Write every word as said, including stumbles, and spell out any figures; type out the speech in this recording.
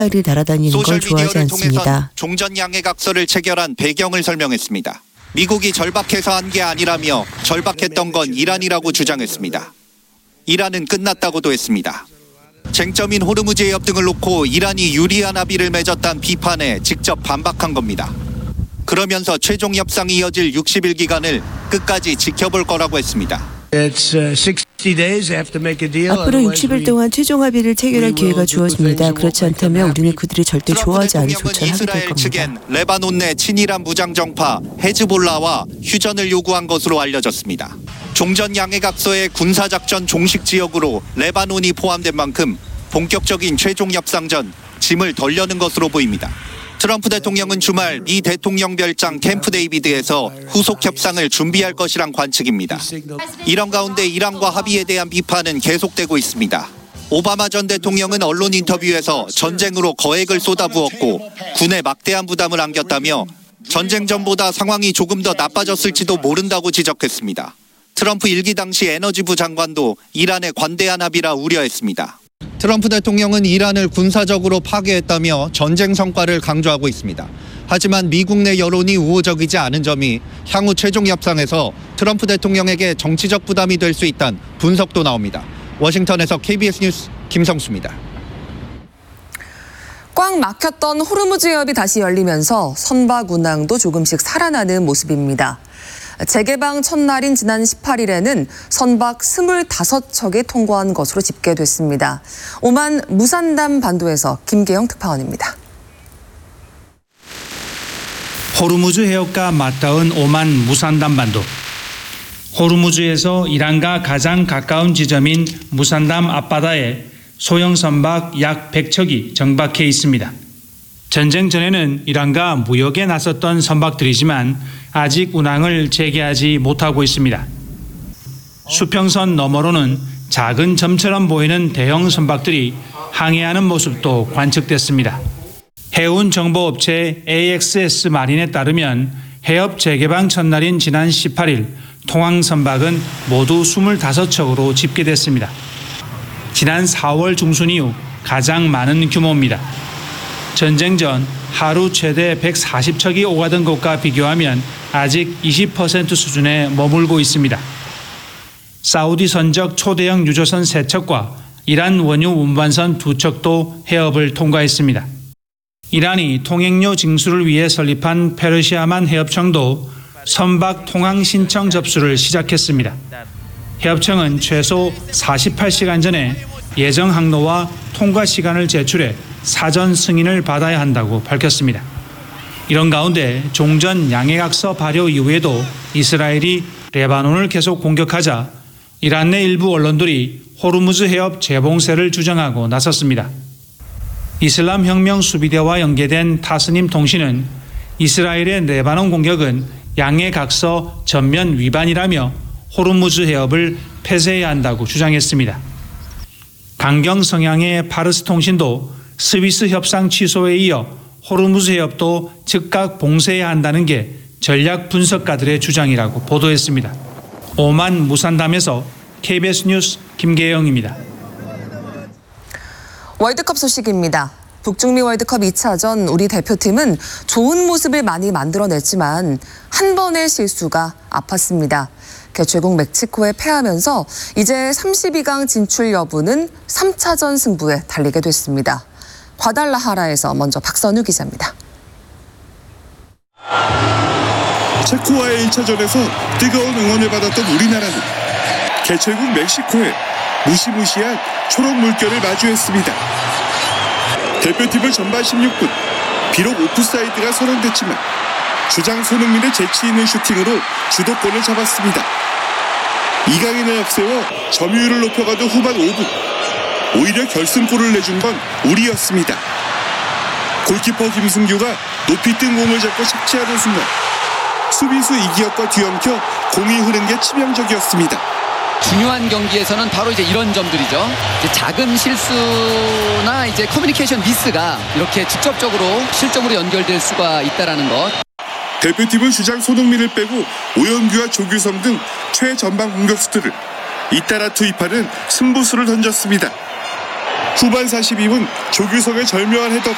를 날아다니는 걸 좋아하지 않습니다. 종전 양해각서를 체결한 배경을 설명했습니다. 미국이 절박해서 한 게 아니라며 절박했던 건 이란이라고 주장했습니다. 이란은 끝났다고도 했습니다. 쟁점인 호르무즈 해협 등을 놓고 이란이 유리한 합의를 맺었다는 비판에 직접 반박한 겁니다. 그러면서 최종 협상이 이어질 육십 일 기간을 끝까지 지켜볼 거라고 했습니다. 앞으로 육십 일 동안 최종 합의를 체결할 기회가 주어집니다. 그렇지 않다면 우리는 그들이 절대 좋아하지 않은 조처를 하게 될 겁니다. 측엔 레바논 내 친이란 무장정파 헤즈볼라와 휴전을 요구한 것으로 알려졌습니다. 종전 양해각서의 군사작전 종식 지역으로 레바논이 포함된 만큼 본격적인 최종 협상 전 짐을 덜 여는 것으로 보입니다. 트럼프 대통령은 주말 미 대통령 별장 캠프 데이비드에서 후속 협상을 준비할 것이란 관측입니다. 이런 가운데 이란과 합의에 대한 비판은 계속되고 있습니다. 오바마 전 대통령은 언론 인터뷰에서 전쟁으로 거액을 쏟아부었고 군에 막대한 부담을 안겼다며 전쟁 전보다 상황이 조금 더 나빠졌을지도 모른다고 지적했습니다. 트럼프 일기 당시 에너지부 장관도 이란의 관대한 합의라 우려했습니다. 트럼프 대통령은 이란을 군사적으로 파괴했다며 전쟁 성과를 강조하고 있습니다. 하지만 미국 내 여론이 우호적이지 않은 점이 향후 최종 협상에서 트럼프 대통령에게 정치적 부담이 될 수 있다는 분석도 나옵니다. 워싱턴에서 케이비에스 뉴스 김성수입니다. 꽉 막혔던 호르무즈 해협이 다시 열리면서 선박 운항도 조금씩 살아나는 모습입니다. 재개방 첫날인 지난 십팔 일에는 선박 스물다섯 척이 통과한 것으로 집계됐습니다. 오만 무산담 반도에서 김계영 특파원입니다. 호르무즈 해협과 맞닿은 오만 무산담 반도. 호르무즈에서 이란과 가장 가까운 지점인 무산담 앞바다에 소형 선박 약 백 척이 정박해 있습니다. 전쟁 전에는 이란과 무역에 나섰던 선박들이지만 아직 운항을 재개하지 못하고 있습니다. 수평선 너머로는 작은 점처럼 보이는 대형 선박들이 항해하는 모습도 관측됐습니다. 해운 정보업체 에이엑스에스 마린에 따르면 해협 재개방 첫날인 지난 십팔 일 통항 선박은 모두 스물다섯 척으로 집계됐습니다. 지난 사월 중순 이후 가장 많은 규모입니다. 전쟁 전 하루 최대 백사십 척이 오가던 것과 비교하면 아직 이십 퍼센트 수준에 머물고 있습니다. 사우디 선적 초대형 유조선 세 척과 이란 원유 운반선 두 척도 해협을 통과했습니다. 이란이 통행료 징수를 위해 설립한 페르시아만 해협청도 선박 통항 신청 접수를 시작했습니다. 해협청은 최소 사십팔 시간 전에 예정 항로와 통과 시간을 제출해 사전 승인을 받아야 한다고 밝혔습니다. 이런 가운데 종전 양해각서 발효 이후에도 이스라엘이 레바논을 계속 공격하자 이란 내 일부 언론들이 호르무즈 해협 재봉쇄를 주장하고 나섰습니다. 이슬람 혁명 수비대와 연계된 타스님 통신은 이스라엘의 레바논 공격은 양해각서 전면 위반이라며 호르무즈 해협을 폐쇄해야 한다고 주장했습니다. 강경 성향의 파르스 통신도 스위스 협상 취소에 이어 호르무즈 해협도 즉각 봉쇄해야 한다는 게 전략 분석가들의 주장이라고 보도했습니다. 오만 무산담에서 케이비에스 뉴스 김계영입니다. 월드컵 소식입니다. 북중미 월드컵 이 차전 우리 대표팀은 좋은 모습을 많이 만들어냈지만 한 번의 실수가 아팠습니다. 개최국 멕시코에 패하면서 이제 삼십이 강 진출 여부는 삼 차전 승부에 달리게 됐습니다. 과달라하라에서 먼저 박선우 기자입니다. 체코와의 일 차전에서 뜨거운 응원을 받았던 우리나라는 개최국 멕시코에 무시무시한 초록 물결을 마주했습니다. 대표팀은 전반 십육 분 비록 오프사이드가 선언됐지만 주장 손흥민의 재치 있는 슈팅으로 주도권을 잡았습니다. 이강인을 앞세워 점유율을 높여가던 후반 오 분 오히려 결승골을 내준 건 우리였습니다. 골키퍼 김승규가 높이 뜬 공을 잡고 착지하는 순간 수비수 이기혁과 뒤엉켜 공이 흐른 게 치명적이었습니다. 중요한 경기에서는 바로 이제 이런 점들이죠. 이제 작은 실수나 이제 커뮤니케이션 미스가 이렇게 직접적으로 실점으로 연결될 수가 있다라는 것. 대표팀은 주장 손흥민을 빼고 오영규와 조규성 등 최전방 공격수들을 잇따라 투입하는 승부수를 던졌습니다. 후반 사십이 분 조규성의 절묘한 헤더가